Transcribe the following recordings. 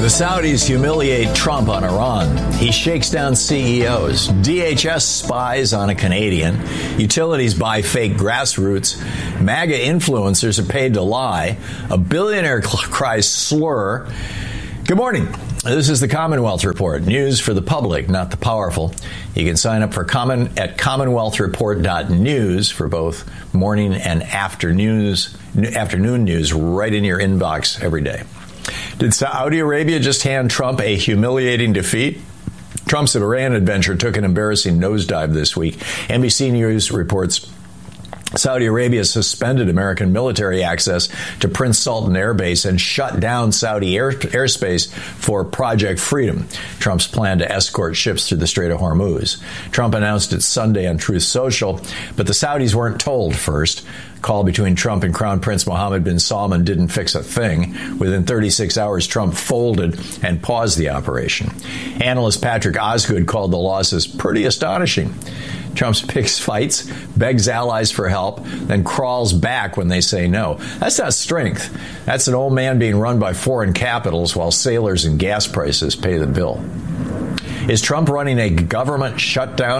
The Saudis humiliate Trump on Iran. He shakes down CEOs. DHS spies on a Canadian. Utilities buy fake grassroots. MAGA influencers are paid to lie. A billionaire cries slur. Good morning. This is the Commonwealth Report. News for the public, not the powerful. You can sign up for at commonwealthreport.news for both morning and afternoon news right in your inbox every day. Did Saudi Arabia just hand Trump a humiliating defeat? Trump's Iran adventure took an embarrassing nosedive this week. NBC News reports Saudi Arabia suspended American military access to Prince Sultan Air Base and shut down Saudi airspace for Project Freedom, Trump's plan to escort ships through the Strait of Hormuz. Trump announced it Sunday on Truth Social, but the Saudis weren't told first. Call between Trump and Crown Prince Mohammed bin Salman didn't fix a thing. Within 36 hours, Trump folded and paused the operation. Analyst Patrick Osgood called the losses pretty astonishing. Trump picks fights, begs allies for help, then crawls back when they say no. That's not strength. That's an old man being run by foreign capitals while sailors and gas prices pay the bill. Is Trump running a government shakedown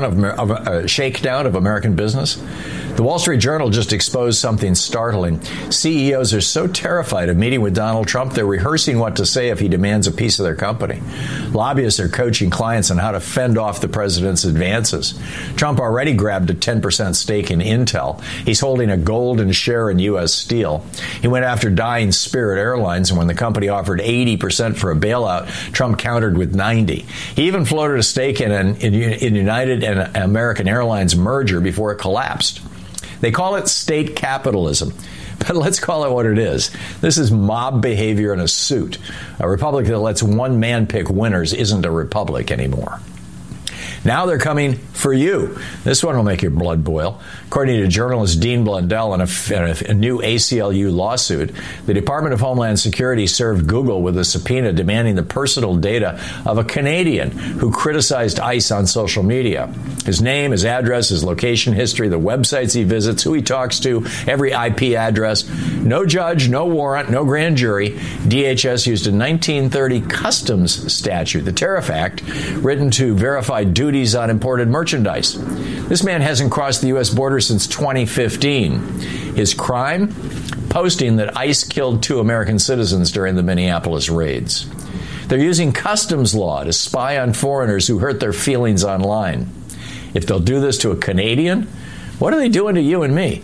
of American business? The Wall Street Journal just exposed something startling. CEOs are so terrified of meeting with Donald Trump, they're rehearsing what to say if he demands a piece of their company. Lobbyists are coaching clients on how to fend off the president's advances. Trump already grabbed a 10% stake in Intel. He's holding a golden share in U.S. Steel. He went after dying Spirit Airlines, and when the company offered 80% for a bailout, Trump countered with 90%. He even floated a stake in United and American Airlines merger before it collapsed. They call it state capitalism, but let's call it what it is. This is mob behavior in a suit. A republic that lets one man pick winners isn't a republic anymore. Now they're coming for you. This one will make your blood boil. According to journalist Dean Blundell in a new ACLU lawsuit, the Department of Homeland Security served Google with a subpoena demanding the personal data of a Canadian who criticized ICE on social media. His name, his address, his location history, the websites he visits, who he talks to, every IP address. No judge, no warrant, no grand jury. DHS used a 1930 customs statute, the Tariff Act, written to verify duties on imported merchandise. This man hasn't crossed the U.S. border since 2015. His crime? Posting that ICE killed 2 American citizens during the Minneapolis raids. They're using customs law to spy on foreigners who hurt their feelings online. If they'll do this to a Canadian, what are they doing to you and me?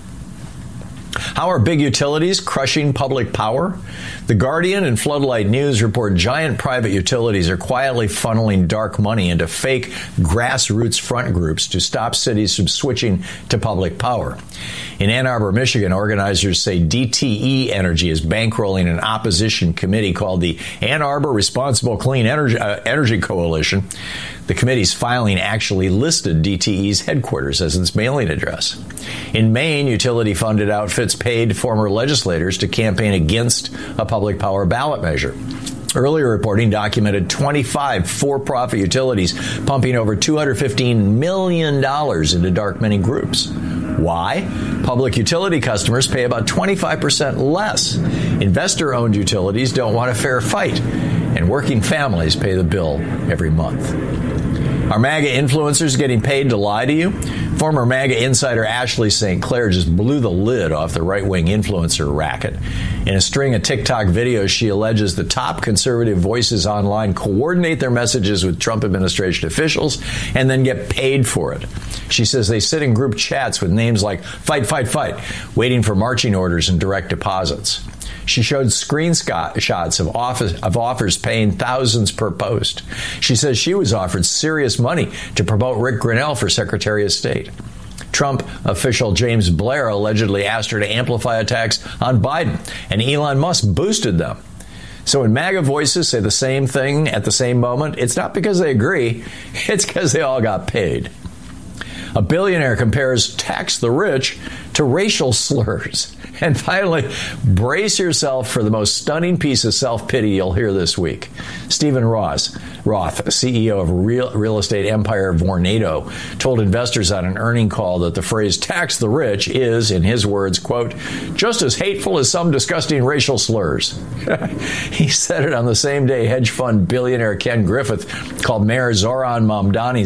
How are big utilities crushing public power? The Guardian and Floodlight News report giant private utilities are quietly funneling dark money into fake grassroots front groups to stop cities from switching to public power. In Ann Arbor, Michigan, organizers say DTE Energy is bankrolling an opposition committee called the Ann Arbor Responsible Clean Energy Coalition. The committee's filing actually listed DTE's headquarters as its mailing address. In Maine, utility funded outfits paid former legislators to campaign against a public power ballot measure. Earlier reporting documented 25 for-profit utilities pumping over $215 million into dark money groups. Why? Public utility customers pay about 25% less. Investor-owned utilities don't want a fair fight, and working families pay the bill every month. Are MAGA influencers getting paid to lie to you? Former MAGA insider Ashley St. Clair just blew the lid off the right-wing influencer racket. In a string of TikTok videos, she alleges the top conservative voices online coordinate their messages with Trump administration officials and then get paid for it. She says they sit in group chats with names like Fight, Fight, Fight, waiting for marching orders and direct deposits. She showed screenshots of offers paying thousands per post. She says she was offered serious money to promote Rick Grinnell for Secretary of State. Trump official James Blair allegedly asked her to amplify attacks on Biden, and Elon Musk boosted them. So when MAGA voices say the same thing at the same moment, it's not because they agree, it's because they all got paid. A billionaire compares tax the rich to racial slurs. And finally, brace yourself for the most stunning piece of self-pity you'll hear this week. Stephen Roth, CEO of real estate empire Vornado, told investors on an earnings call that the phrase tax the rich is, in his words, quote, just as hateful as some disgusting racial slurs. He said it on the same day hedge fund billionaire Ken Griffith called Mayor Zohran Mamdani's